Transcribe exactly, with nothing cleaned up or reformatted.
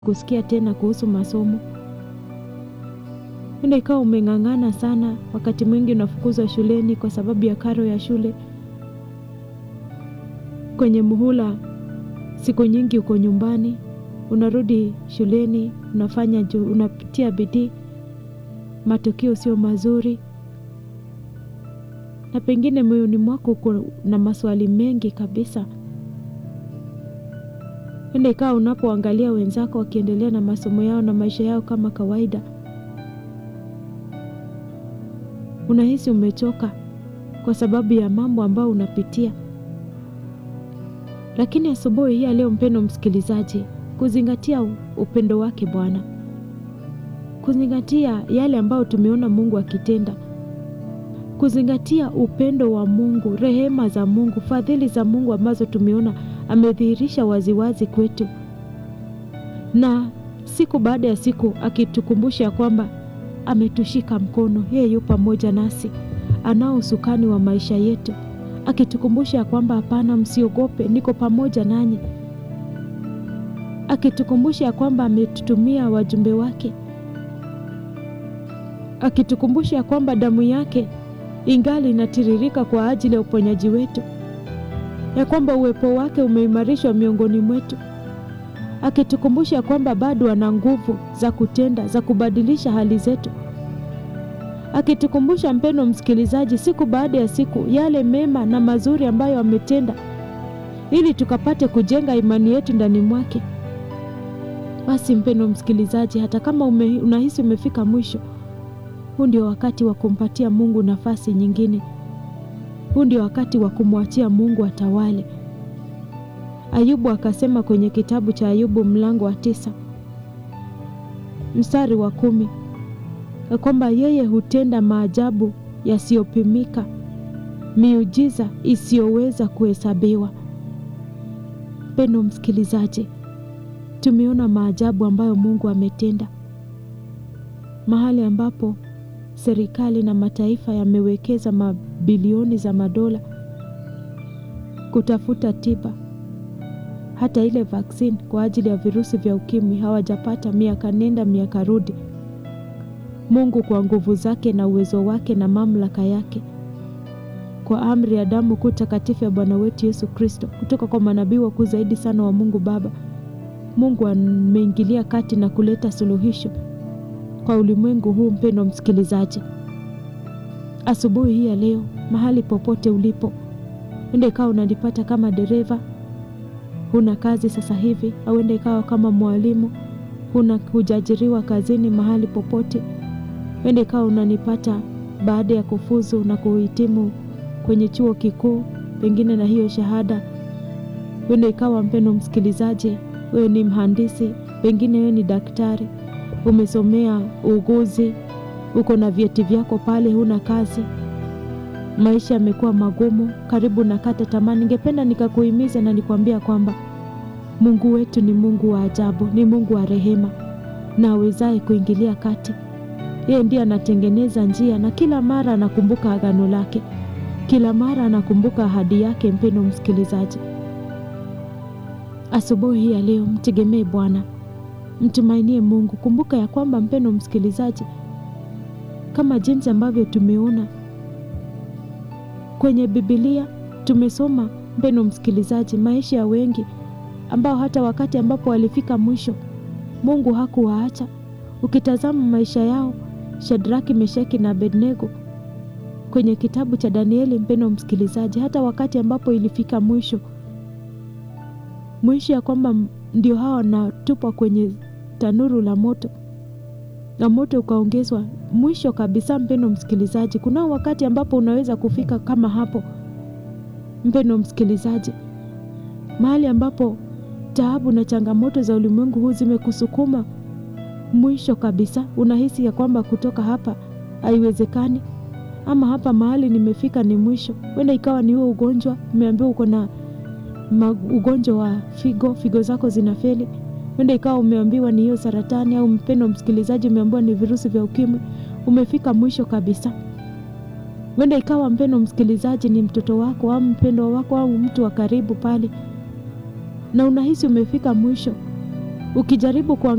kusikia tena kuhusu masomo. Huenda ikawa umeng'ang'ana sana, wakati mwingi unafukuzwa shuleni kwa sababu ya karo ya shule. Kwenye muhula, siku nyingi uko nyumbani, unarudi shuleni, unafanya juu, unapitia bidii, matokeo sio mazuri. Na pengine moyoni mwako uko na maswali mengi kabisa. Huenda ikawa unapoangalia wenzako wakiendelea na masomo yao na maisha yao kama kawaida, unahisi umechoka kwa sababu ya mambo ambayo unapitia. Lakini asubuhi hii leo, mpendwa msikilizaji, kuzingatia upendo wake Bwana, kuzingatia yale ambayo tumeona Mungu akitenda, kuzingatia upendo wa Mungu, rehema za Mungu, fadhili za Mungu ambazo tumeona amedhihirisha waziwazi kwetu, na siku baada ya siku akitukumbusha kwamba ametushika mkono, yeye yupo pamoja nasi, anao usukani wa maisha yetu, akitukumbusha kwamba hapana, msiogope, niko pamoja nanyi, akitukumbusha kwamba ametutumia wajumbe wake, akitukumbusha kwamba damu yake ingali inatiririka kwa ajili ya uponyaji wetu, ya kwamba uwepo wake umeimarishwa miongoni mwetu, akitukumbusha kwamba bado ana nguvu za kutenda, za kubadilisha hali zetu, akitukumbusha mpendwa msikilizaji, siku baada ya siku yale mema na mazuri ambayo ametenda, ili tukapate kujenga imani yetu ndani mwake. Basi mpendwa msikilizaji, hata kama ume, unahisi umefika mwisho, huu ndio wakati wa kumpatia Mungu nafasi nyingine. Huu ndio wakati wa kumwachia Mungu atawale. Ayubu akasema kwenye kitabu cha Ayubu mlango wa tisa mstari wa kumi kwamba yeye hutenda maajabu yasiyopimika, miujiza isiyoweza kuhesabiwa. Mpendwa msikilizaji, tumeona maajabu ambayo Mungu ametenda, mahali ambapo serikali na mataifa yamewekeza mabilioni za madola kutafuta tiba. Hata ile vaccine kwa ajili ya virusi vya ukimwi hawajapata, miaka nenda miaka rudi. Mungu kwa nguvu zake na uwezo wake na mamlaka yake, kwa amri ya damu kuu takatifu ya Bwana wetu Yesu Kristo, kutoka kwa manabii wakuu zaidi sana wa Mungu Baba, Mungu ameingilia kati na kuleta suluhisho kwa ulimwengu huu. Mpendwa msikilizaji, asubuhi hii ya leo, mahali popote ulipo, ende ikawa unanipata kama dereva, huna kazi sasa hivi, au ende ikawa kama mwalimu, huna hujajiriwa kazini mahali popote, ende ikawa unanipata baada ya kufuzu na kuhitimu kwenye chuo kikuu, pengine na hiyo shahada. Ende ikawa mpendwa msikilizaji, wewe ni mhandisi, pengine wewe ni daktari, umesomea uuguzi, uko na vyeti vyako pale, huna kazi, maisha yamekuwa magumu, karibu na kata tamaa. Ningependa nikakuhimiza na nikwambia kwamba Mungu wetu ni Mungu wa ajabu, ni Mungu wa rehema na awezaye kuingilia kati. Yeye ndiye anatengeneza njia, na kila mara anakumbuka agano lake, kila mara anakumbuka ahadi yake. Mpendwa msikilizaji, asubuhi hii ya leo, mtegemee Bwana, mtumainie Mungu. Kumbuka ya kwamba mpendwa msikilizaji, kama jinsi ambavyo tumeona kwenye Biblia, tumesoma mpendwa msikilizaji, maisha ya wengi ambao hata wakati ambapo walifika mwisho, Mungu hakuwaacha. Ukitazama maisha yao, Shadraki, Meshaki na Abednego kwenye kitabu cha Danieli, mpendwa msikilizaji, hata wakati ambapo ilifika mwisho, mwisho ya kwamba ndio hao na tupa kwenye tanuru la moto, na moto ukaongezwa, mwisho kabisa. Mpendwa msikilizaji, kuna wakati ambapo unaweza kufika kama hapo, mpendwa msikilizaji, mahali ambapo taabu na changamoto za ulimwengu huu zimekusukuma mwisho kabisa. Unahisi ya kwamba kutoka hapa haiwezekani, ama hapa mahali nimefika ni mwisho. Wenda ikawa ni huo ugonjwa, umeambiwa uko na ugonjwa wa figo, figo zako zinafeli. Wenda ikawa umeambiwa ni hiyo saratani, au mpendwa msikilizaji umeambiwa ni virusi vya ukimwi, umefika mwisho kabisa. Wenda ikawa mpendwa msikilizaji ni mtoto wako au mpendwa wako au mtu wa karibu pale, na unahisi umefika mwisho. Ukijaribu kwa